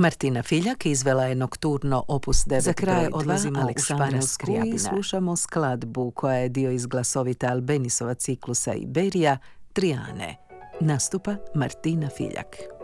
Martina Filjak izvela je nokturno opus 9 Za kraj odlazimo u Španjolsku i Skriabina. slušamo skladbu koja je dio iz glasovita Albenisova ciklusa Iberija, Triane. Nastupa Martina Filjak.